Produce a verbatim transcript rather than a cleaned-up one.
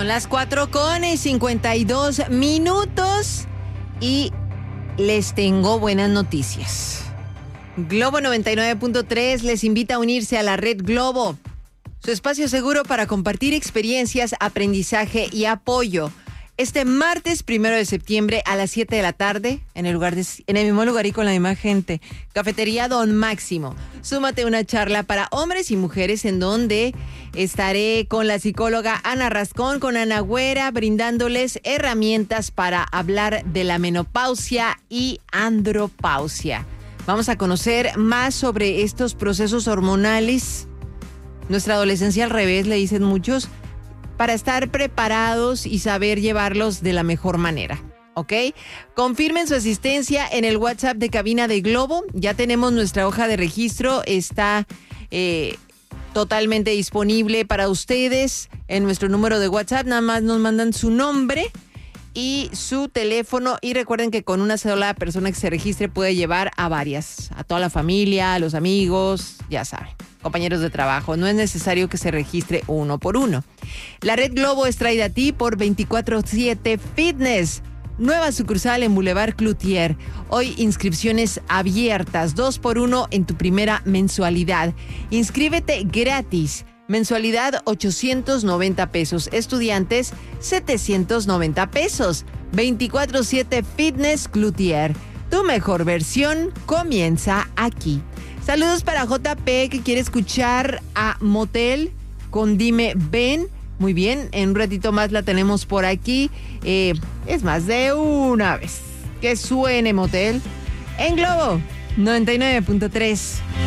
Son las cuatro con cincuenta y dos minutos y les tengo buenas noticias. Globo noventa y nueve punto tres les invita a unirse a la Red Globo, su espacio seguro para compartir experiencias, aprendizaje y apoyo. Este martes primero de septiembre a las siete de la tarde, en el lugar de, en el mismo lugar y con la misma gente, Cafetería Don Máximo. Súmate a una charla para hombres y mujeres en donde estaré con la psicóloga Ana Rascón, con Ana Güera, brindándoles herramientas para hablar de la menopausia y andropausia. Vamos a conocer más sobre estos procesos hormonales. Nuestra adolescencia al revés, le dicen muchos, para estar preparados y saber llevarlos de la mejor manera, ¿ok? Confirmen su asistencia en el WhatsApp de Cabina de Globo. Ya tenemos nuestra hoja de registro, está eh, totalmente disponible para ustedes en nuestro número de WhatsApp. Nada más nos mandan su nombre y su teléfono, y recuerden que con una sola persona que se registre puede llevar a varias, a toda la familia, a los amigos, ya saben, compañeros de trabajo. No es necesario que se registre uno por uno. La Red Globo es traída a ti por veinticuatro siete Fitness, nueva sucursal en Boulevard Cloutier. Hoy inscripciones abiertas, dos por uno en tu primera mensualidad. Inscríbete gratis. Mensualidad ochocientos noventa pesos. Estudiantes setecientos noventa pesos. veinticuatro siete Fitness Cloutier. Tu mejor versión comienza aquí. Saludos para J P, que quiere escuchar a Motel con Dime Ven. Muy bien, en un ratito más la tenemos por aquí. Eh, es más, de una vez. Que suene Motel en Globo noventa y nueve punto tres.